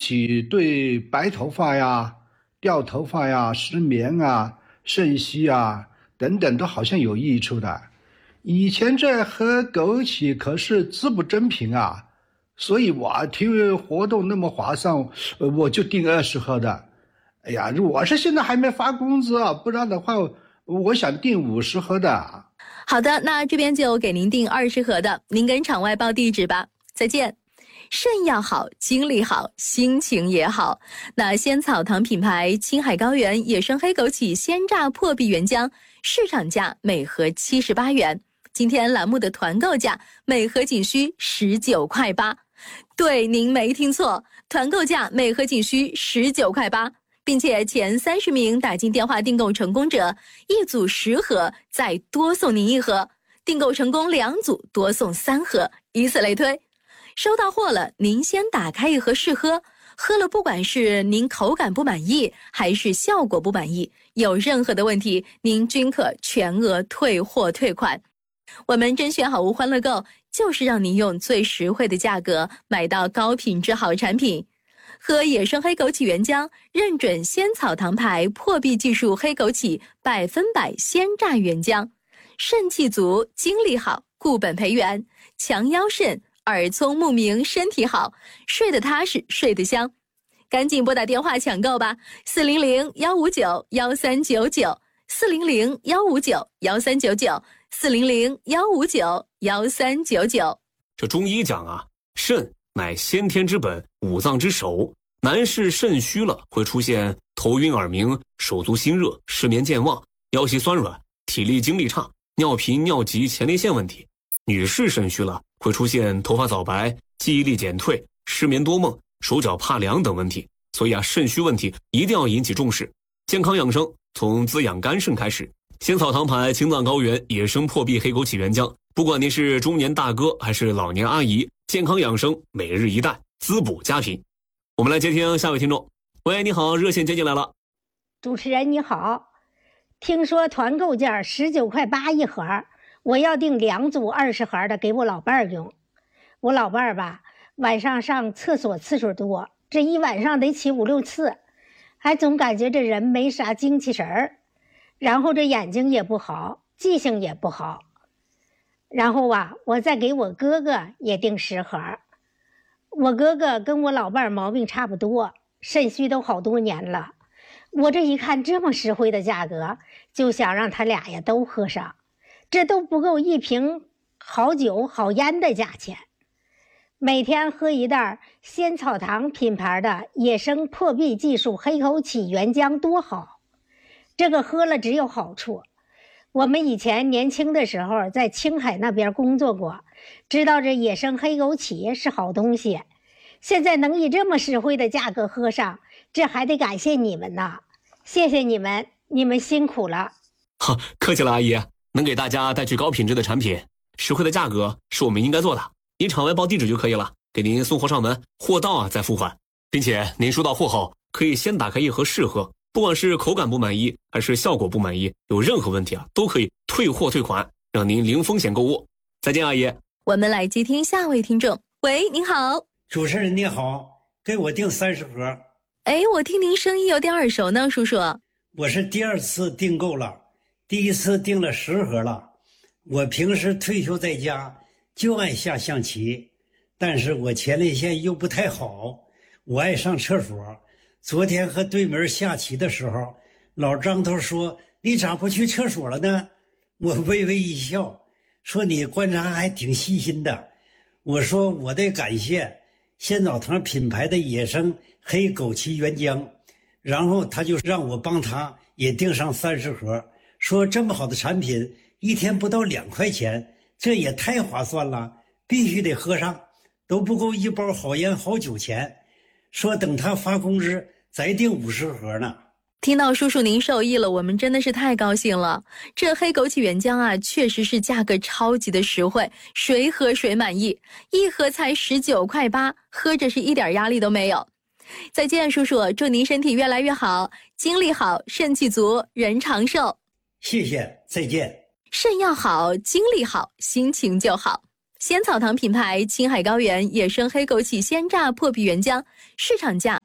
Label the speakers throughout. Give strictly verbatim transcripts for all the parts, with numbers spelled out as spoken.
Speaker 1: 杞对白头发呀、掉头发呀、失眠啊、肾虚啊等等都好像有益处的。以前这喝枸杞可是滋补珍品啊，所以我听活动那么划算，我就订二十盒的。哎呀，我是现在还没发工资啊，不然的话我想订五十盒的。
Speaker 2: 好的，那这边就给您订二十盒的，您跟场外报地址吧。再见。肾要好，精力好，心情也好。那仙草堂品牌青海高原野生黑枸杞鲜榨破壁原浆，市场价每盒七十八元，今天栏目的团购价每盒仅需十九块八。对，您没听错，团购价每盒仅需十九块八，并且前三十名打进电话订购成功者，一组十盒，再多送您一盒；订购成功两组，多送三盒，以此类推。收到货了，您先打开一盒试喝，喝了不管是您口感不满意，还是效果不满意，有任何的问题，您均可全额退货退款。我们甄选好物欢乐购，就是让您用最实惠的价格买到高品质好产品。喝野生黑枸杞原浆，认准仙草堂牌破壁技术黑枸杞百分百鲜榨原浆，肾气足，精力好，固本培元，强腰肾，耳聪目明，身体好，睡得踏实，睡得香。赶紧拨打电话抢购吧，四零零幺五九幺三九九，四零零幺五九幺三九九，四零零幺五九幺三九九。
Speaker 3: 这中医讲啊，肾乃先天之本，五脏之首。男士肾虚了，会出现头晕耳鸣、手足心热、失眠健忘、腰膝酸软、体力精力差、尿频尿急、前列腺问题。女士肾虚了，会出现头发早白、记忆力减退、失眠多梦、手脚怕凉等问题。所以啊，肾虚问题一定要引起重视。健康养生从滋养肝肾开始。仙草堂牌青藏高原野生破壁黑枸杞原浆，不管您是中年大哥还是老年阿姨，健康养生每日一袋，滋补佳品。我们来接听下位听众。喂，你好，热线接进来了。
Speaker 4: 主持人你好，听说团购价十九块八一盒，我要订两组二十盒的给我老伴儿用。我老伴儿吧，晚上上厕所次数多，这一晚上得起五六次，还总感觉这人没啥精气神儿，然后这眼睛也不好，记性也不好。然后啊，我再给我哥哥也订十盒。我哥哥跟我老伴儿毛病差不多，肾虚都好多年了。我这一看这么实惠的价格，就想让他俩呀都喝上，这都不够一瓶好酒好烟的价钱。每天喝一袋仙草堂品牌的野生破壁技术黑枸杞原浆多好，这个喝了只有好处。我们以前年轻的时候在青海那边工作过，知道这野生黑枸杞是好东西，现在能以这么实惠的价格喝上，这还得感谢你们呢，谢谢你们，你们辛苦了。
Speaker 3: 哈，客气了，阿姨，能给大家带去高品质的产品，实惠的价格是我们应该做的。您场外报地址就可以了，给您送货上门，货到啊再付款，并且您收到货后可以先打开一盒试喝，不管是口感不满意还是效果不满意，有任何问题啊都可以退货退款，让您零风险购物。再见，阿姨。
Speaker 2: 我们来接听下位听众。喂，您好。
Speaker 5: 主持人你好，给我订三十盒。
Speaker 2: 哎，我听您声音有点耳熟呢，叔叔。
Speaker 5: 我是第二次订购了，第一次订了十盒了。我平时退休在家就爱下象棋，但是我前列腺又不太好，我爱上厕所。昨天和对门下棋的时候，老张头说你咋不去厕所了呢？我微微一笑，说你观察还挺细心的。我说我得感谢仙草堂品牌的野生黑枸杞原浆，然后他就让我帮他也订上三十盒，说这么好的产品一天不到两块钱，这也太划算了，必须得喝上，都不够一包好烟好酒钱。说等他发工资再订五十盒呢。
Speaker 2: 听到叔叔您受益了，我们真的是太高兴了。这黑枸杞原浆啊，确实是价格超级的实惠，谁喝谁满意，一盒才十九块八，喝着是一点压力都没有。再见，叔叔，祝您身体越来越好，精力好，肾气足，人长寿。
Speaker 5: 谢谢，再见。
Speaker 2: 肾要好，精力好，心情就好。仙草堂品牌青海高原野生黑枸杞鲜榨破壁原浆，市场价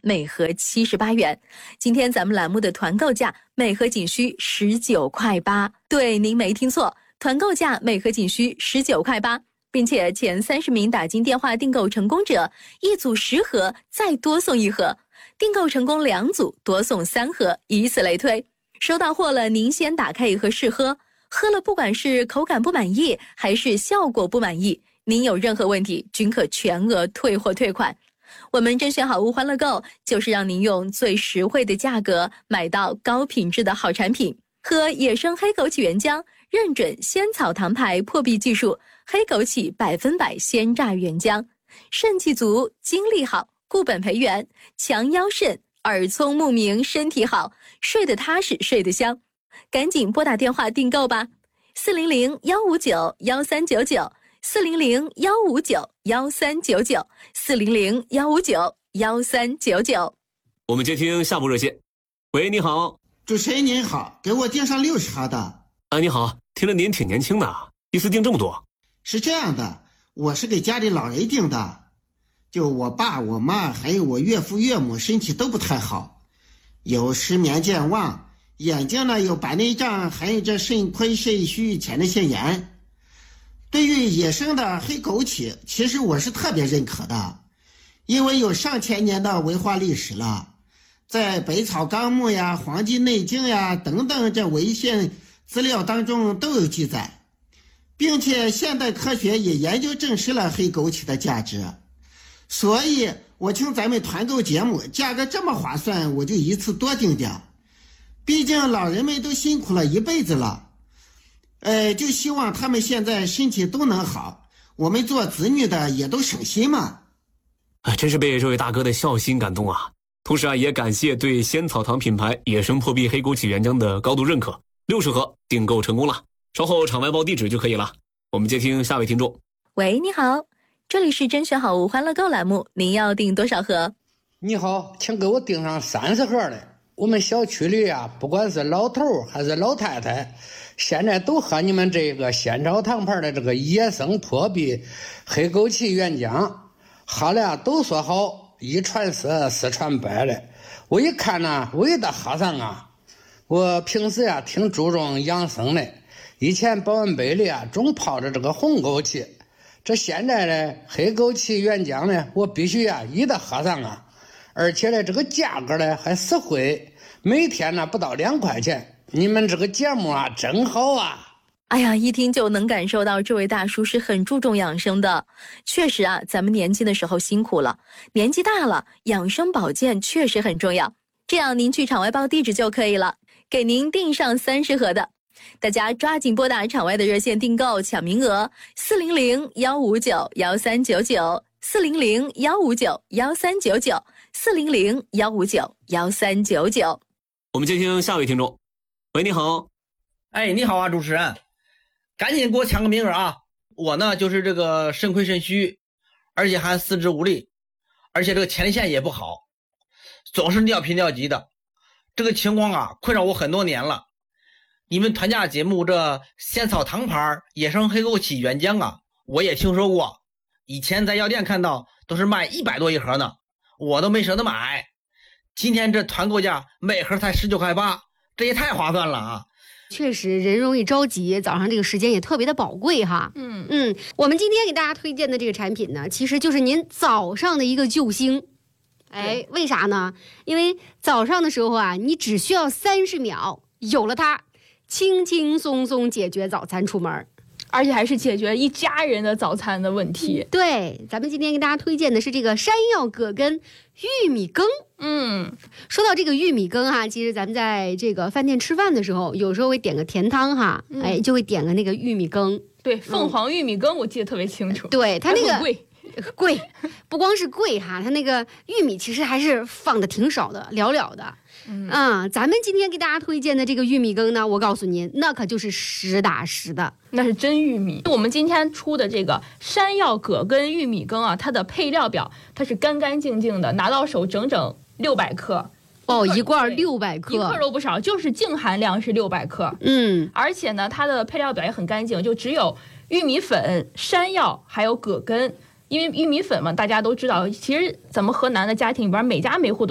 Speaker 2: 每盒七十八元。今天咱们栏目的团购价每盒仅需十九块八。对，您没听错，团购价每盒仅需十九块八，并且前三十名打进电话订购成功者，一组十盒再多送一盒，订购成功两组多送三盒，以此类推。收到货了，您先打开一盒试喝，喝了不管是口感不满意还是效果不满意，您有任何问题均可全额退货退款。我们甄选好物欢乐购就是让您用最实惠的价格买到高品质的好产品。喝野生黑枸杞原浆，认准仙草堂牌破壁技术，黑枸杞百分百鲜榨原浆，肾气足，精力好，固本培元，强腰肾，耳聪目明，身体好，睡得踏实，睡得香。赶紧拨打电话订购吧，四零零幺五九幺三九九。四零零幺五九幺三九九，四零零幺五九幺三九九。
Speaker 3: 我们接听下部热线。喂，你好。
Speaker 6: 主持人您好，给我订上六十盒的。
Speaker 3: 啊，你好，听着您挺年轻的，一次订这么多。
Speaker 6: 是这样的，我是给家里老人订的，就我爸我妈还有我岳父岳母身体都不太好，有失眠健忘，眼睛呢有白内障，还有这肾亏肾虚前列腺炎。对于野生的黑枸杞，其实我是特别认可的，因为有上千年的文化历史了，在《本草纲目》呀、《黄帝内经》呀等等这文献资料当中都有记载，并且现代科学也研究证实了黑枸杞的价值。所以我听咱们团购节目，价格这么划算，我就一次多订点。毕竟老人们都辛苦了一辈子了。呃，就希望他们现在身体都能好，我们做子女的也都省心嘛。
Speaker 3: 哎，真是被这位大哥的孝心感动啊！同时啊，也感谢对仙草堂品牌野生破壁黑枸杞原浆的高度认可。六十盒订购成功了，稍后场外报地址就可以了。我们接听下位听众。
Speaker 2: 喂，你好，这里是甄选好物欢乐购栏目，您要订多少盒？
Speaker 7: 你好，请给我订上三十盒的。我们小区里啊，不管是老头还是老太太，现在都喝你们这个仙草堂牌的这个野生破壁黑枸杞原浆，喝了都说好，一传十，十传百的。我一看呢，我也得喝上啊。我平时呀、啊、挺注重养生的，以前保温杯里啊总泡着这个红枸杞，这现在呢黑枸杞原浆呢，我必须呀、啊、也得喝上啊。而且呢这个价格呢还实惠，每天呢不到两块钱。你们这个节目啊真好啊。
Speaker 2: 哎呀，一听就能感受到这位大叔是很注重养生的。确实啊，咱们年轻的时候辛苦了，年纪大了，养生保健确实很重要。这样您去场外报地址就可以了，给您订上三十盒的。大家抓紧拨打场外的热线订购抢名额，四零零幺五九幺三九九，四零零幺五九幺三九九，四零零幺五九幺三九九。
Speaker 3: 我们接听下位听众。喂，你好。
Speaker 8: 哎，你好啊，主持人，赶紧给我抢个名额啊！我呢就是这个肾亏肾虚，而且还四肢无力，而且这个前列腺也不好，总是尿频尿急的，这个情况啊困扰我很多年了。你们团家节目这仙草堂牌野生黑枸杞原浆啊，我也听说过，以前在药店看到都是卖一百多一盒呢，我都没舍得买。今天这团购价每盒才十九块八，这也太划算了啊！
Speaker 9: 确实，人容易着急，早上这个时间也特别的宝贵哈。嗯嗯，我们今天给大家推荐的这个产品呢，其实就是您早上的一个救星。哎，为啥呢？因为早上的时候啊，你只需要三十秒，有了它，轻轻松松解决早餐出门，
Speaker 10: 而且还是解决一家人的早餐的问题。
Speaker 9: 对，咱们今天给大家推荐的是这个山药葛根玉米羹。嗯，说到这个玉米羹哈，其实咱们在这个饭店吃饭的时候，有时候会点个甜汤哈，嗯、哎，就会点个那个玉米羹。
Speaker 10: 对，凤凰玉米羹我记得特别清楚。
Speaker 9: 嗯、对，它那个
Speaker 10: 贵。
Speaker 9: 贵，不光是贵哈，它那个玉米其实还是放的挺少的，寥寥的。嗯啊，咱们今天给大家推荐的这个玉米羹呢，我告诉您，那可就是实打实的，
Speaker 10: 那是真玉米。我们今天出的这个山药葛根玉米羹啊，它的配料表它是干干净净的，拿到手整整六百克。
Speaker 9: 哦，一罐六百克，
Speaker 10: 一克都不少，就是净含量是六百克。嗯，而且呢，它的配料表也很干净，就只有玉米粉、山药还有葛根。因为玉米粉嘛，大家都知道，其实咱们河南的家庭里边每家每户都